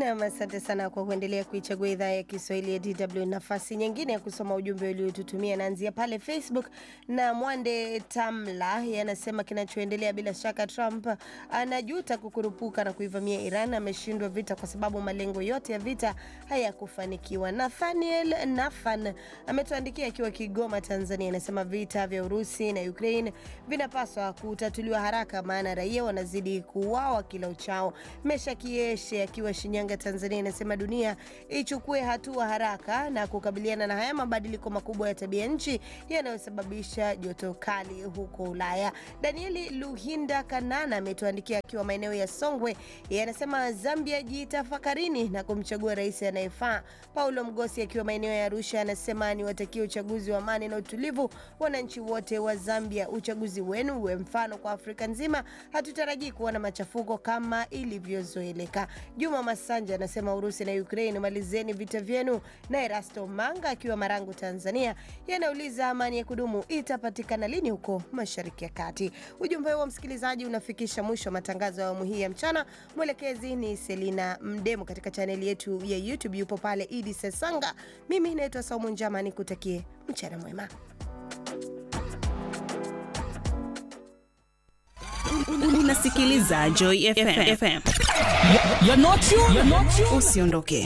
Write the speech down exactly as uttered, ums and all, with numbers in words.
Na asante sana kwa kuendelea kuichagua idhaa ya Kiswahili ya D W. Nafasi nyingine ya kusoma ujumbe uliotutumia naanzia pale Facebook, na Mwande Tamla yanasema kinachoendelea bila shaka Trump anajuta kukurupuka na kuivamia Iran, ameshindwa vita kwa sababu malengo yote ya vita hayakufanikiwa. Nathaniel Nathan ametuandikia akiwa Kigoma, Tanzania, anasema vita vya Urusi na Ukraine vinapaswa kutatuliwa haraka, maana raia wanazidi kuuawa kila uchao. Mesha Kieshe akiwa Shinyanga, Tanzania, anasema dunia ichukue hatua haraka na kukabiliana na haya mabadiliko makubwa ya tabia nchi yanayosababisha joto kali huko Ulaya. Danieli Luhinda Kanana ametuandikia akiwa maeneo ya Songwe, anasema Zambia jitafakarini na kumchagua rais anayefaa. Paulo Mgosi akiwa maeneo ya Arusha anasema ni watakia uchaguzi wa amani na utulivu wananchi wote wa Zambia, uchaguzi wenu uwe mfano kwa Afrika nzima, hatutarajii kuona machafuko kama ilivyozoeleka. Juma Masanja anasema Urusi na Ukraine malizeni vita vyenu. Na Erasto Manga akiwa Marangu, Tanzania, yanauliza amani ya kudumu itapatikana lini huko Mashariki ya Kati. Ujumbe wa msikilizaji unafikisha mwisho wa matangazo ya awamu hii ya mchana. Mwelekezi ni Selina Mdemo, katika chaneli yetu ya YouTube yupo pale Idi Sesanga. Mimi naitwa Saumu Njama, nikutakie mchana mwema. Unasikiliza Joy F M. You're not you, you're not you. Usiondoke.